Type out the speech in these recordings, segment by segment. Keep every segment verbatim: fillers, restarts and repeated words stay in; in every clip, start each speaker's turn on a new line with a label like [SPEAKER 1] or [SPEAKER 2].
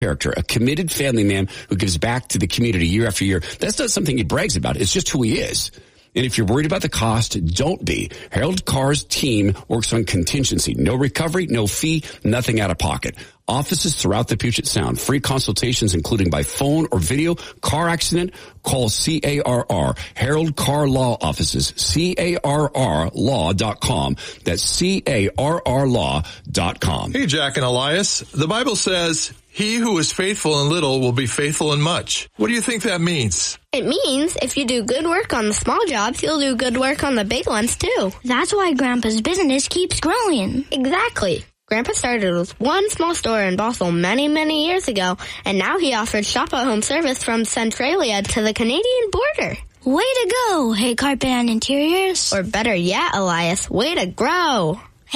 [SPEAKER 1] character, a committed family man who gives back to the community year after year. That's not something he brags about. It's just who he is. And if you're worried about the cost, don't be. Harold Carr's team works on contingency. No recovery, no fee, nothing out of pocket. Offices throughout the Puget Sound. Free consultations, including by phone or video. Car accident, call C A R R. Harold Carr Law Offices. C A R R law dot com. That's C A R R law dot com.
[SPEAKER 2] Hey, Jack and Elias. The Bible says, he who is faithful in little will be faithful in much. What do you think that means?
[SPEAKER 3] It means if you do good work on the small jobs, you'll do good work on the big ones, too.
[SPEAKER 4] That's why Grandpa's business keeps growing.
[SPEAKER 3] Exactly. Grandpa started with one small store in Bothell many, many years ago, and now he offers shop-at-home service from Centralia to the Canadian border.
[SPEAKER 4] Way to go, Hey Carpet and Interiors.
[SPEAKER 3] Or better yet, Elias, way to grow.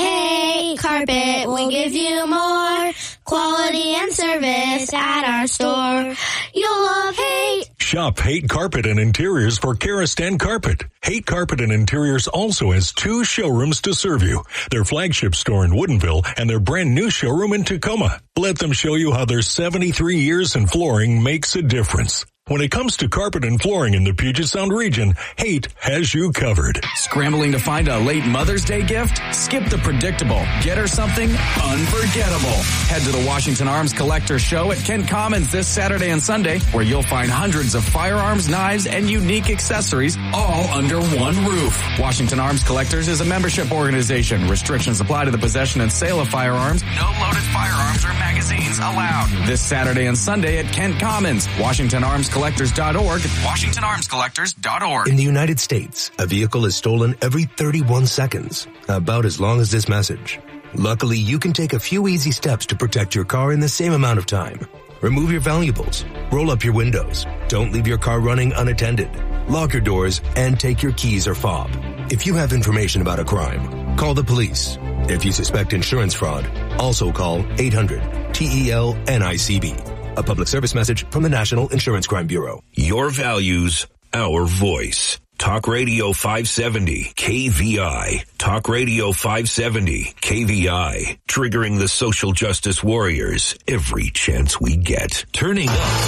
[SPEAKER 4] Hey Carpet, we'll give you more quality and service at our store. You'll love Haight.
[SPEAKER 5] Shop Haight Carpet and Interiors for Karastan Carpet. Haight Carpet and Interiors also has two showrooms to serve you. Their flagship store in Woodinville and their brand new showroom in Tacoma. Let them show you how their seventy-three years in flooring makes a difference. When it comes to carpet and flooring in the Puget Sound region, Haight has you covered.
[SPEAKER 6] Scrambling to find a late Mother's Day gift? Skip the predictable. Get her something unforgettable. Head to the Washington Arms Collector Show at Kent Commons this Saturday and Sunday, where you'll find hundreds of firearms, knives, and unique accessories all under one roof. Washington Arms Collectors is a membership organization. Restrictions apply to the possession and sale of firearms. No loaded firearms or magazines allowed. This Saturday and Sunday at Kent Commons. Washington Arms Collectors dot org, Washington Arms Collectors dot org.
[SPEAKER 7] In the United States, a vehicle is stolen every thirty-one seconds, about as long as this message. Luckily, you can take a few easy steps to protect your car in the same amount of time. Remove your valuables, roll up your windows, don't leave your car running unattended, lock your doors, and take your keys or fob. If you have information about a crime, call the police. If you suspect insurance fraud, also call eight hundred T E L N I C B. A public service message from the National Insurance Crime Bureau.
[SPEAKER 8] Your values, our voice. Talk Radio five seventy, K V I. Talk Radio five seventy, K V I. Triggering the social justice warriors every chance we get. Turning up.